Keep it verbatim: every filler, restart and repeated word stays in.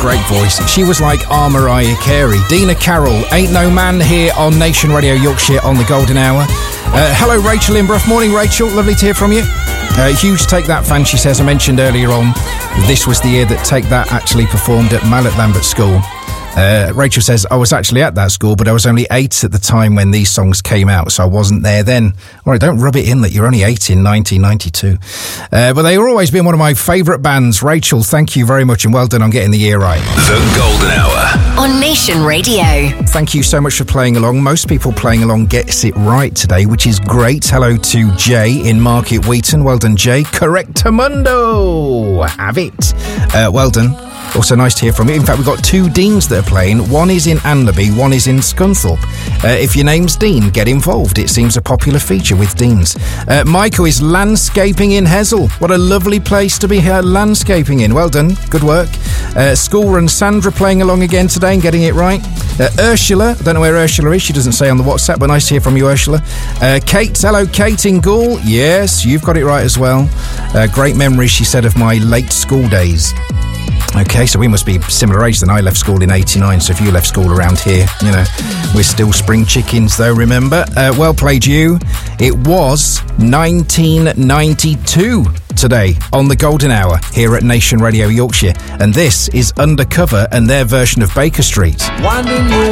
great voice. She was like our Mariah Carey. Dina Carroll, Ain't No Man, here on Nation Radio Yorkshire on the Golden Hour. Uh, hello, Rachel Imbrough. Morning, Rachel. Lovely to hear from you. Uh, huge Take That fan, she says. I mentioned earlier on, this was the year that Take That actually performed at Mallet Lambert School. Uh, Rachel says, I was actually at that school, but I was only eight at the time when these songs came out, so I wasn't there then. All right, don't rub it in that you're only eight in nineteen ninety-two. Uh, but they've always been one of my favourite bands. Rachel, thank you very much, and well done on getting the year right. The Golden Hour on Nation Radio. Thank you so much for playing along. Most people playing along gets it right today, which is great. Hello to Jay in Market Wheaton. Well done, Jay. Correctamundo. Have it. Uh, well done. Also nice to hear from you. In fact, we've got two Deans that are playing. One is in Anlaby, one is in Scunthorpe. Uh, if your name's Dean, get involved. It seems a popular feature with Deans. Uh, Michael is landscaping in Hessel. What a lovely place to be here landscaping in. Well done. Good work. Uh, School Run Sandra playing along again today and getting it right. Uh, Ursula, I don't know where Ursula is. She doesn't say on the WhatsApp, but nice to hear from you, Ursula. Uh, Kate, hello, Kate in Goole. Yes, you've got it right as well. Uh, great memories, she said, of my late school days. Okay, so we must be similar age. Then I left school in eighty-nine, so if you left school around here, you know, we're still spring chickens though, remember? Uh, well played you. It was nineteen ninety-two today on the Golden Hour here at Nation Radio Yorkshire, and this is Undercover and their version of Baker Street. Winding